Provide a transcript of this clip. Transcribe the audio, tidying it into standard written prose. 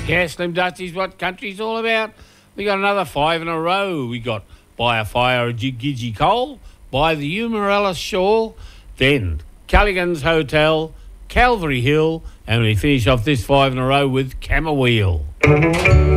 Yeah, Slim Dusty's what country's all about. We got another 5 in a row. We got By a Fire of Gidgee Coal, By the Eumerella Shore, then Callaghan's Hotel, Calvary Hill, and we finish off this 5 in a row with Camberwheel.